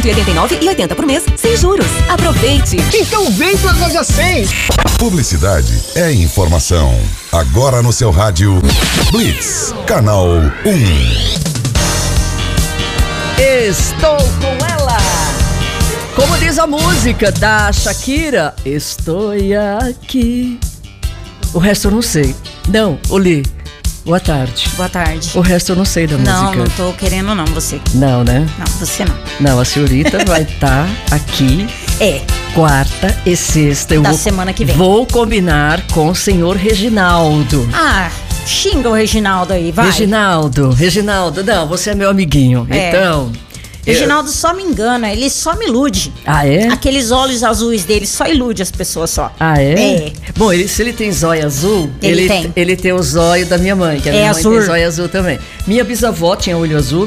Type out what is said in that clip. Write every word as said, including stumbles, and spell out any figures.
cento e oitenta e nove reais e oitenta centavos por mês, sem juros. Aproveite! Então vem pra Loja cem! Publicidade é informação. Agora no seu rádio, Blitz, canal um. Estou com ela! Como diz a música da Shakira, estou aqui. O resto eu não sei. Não, Oli, boa tarde. Boa tarde. O resto eu não sei da não, música. Não, não tô querendo não, você. Não, né? Não, você não. Não, a senhorita vai estar tá aqui. É. Quarta e sexta. Eu da vou, semana que vem. Vou combinar com o senhor Reginaldo. Ah, xinga o Reginaldo aí, vai. Reginaldo, Reginaldo, não, você é meu amiguinho. É. Então... Reginaldo só me engana, ele só me ilude. Ah, é? Aqueles olhos azuis dele só ilude as pessoas só. Ah, é? É. Bom, ele, se ele tem zóio azul, ele, ele tem. Ele tem o zóio da minha mãe, que a minha é mãe azul. tem zóio azul também. Minha bisavó tinha olho azul.